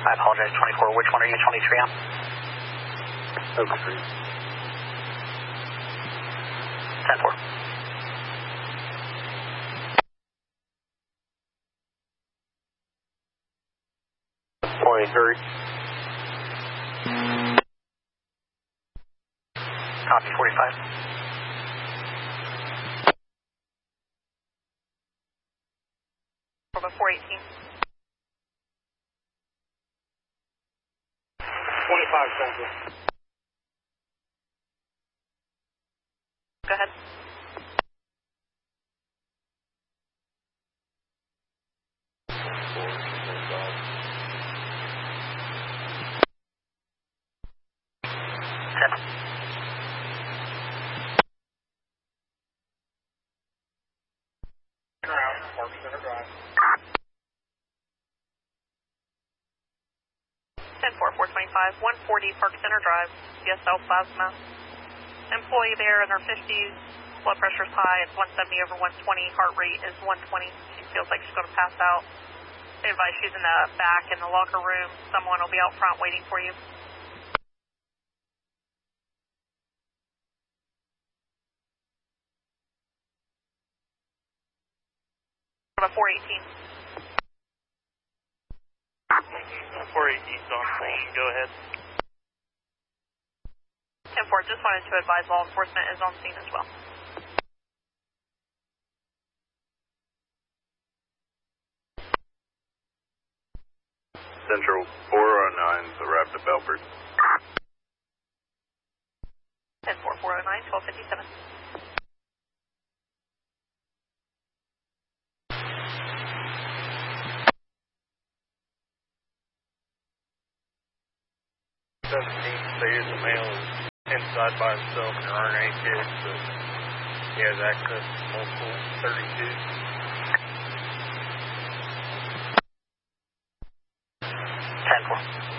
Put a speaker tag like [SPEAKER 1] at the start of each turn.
[SPEAKER 1] I apologize, 24. Which one are you 23 on?
[SPEAKER 2] Oak Street.
[SPEAKER 1] 10-4. Copy 45.
[SPEAKER 3] From a 418.
[SPEAKER 2] 25 Central.
[SPEAKER 3] Go ahead.
[SPEAKER 2] Turn around, Park Center Drive.
[SPEAKER 3] 10-4, 425, 140 Park Center Drive, DSL Plasma. Employee there in her 50s, blood pressure's high, it's 170/120, heart rate is 120. She feels like she's going to pass out. They advise she's in the back in the locker room. Someone will be out front waiting for you. From a 418.
[SPEAKER 4] 418's on scene. Go ahead.
[SPEAKER 3] 10-4, just wanted to advise law enforcement is on scene as well.
[SPEAKER 5] Central 409's arrived at Belford.
[SPEAKER 3] 10-4, 409, 1257.
[SPEAKER 4] Stated the male is inside by himself in an RNA kit, but he has access to multiple 32s.
[SPEAKER 1] 10-4.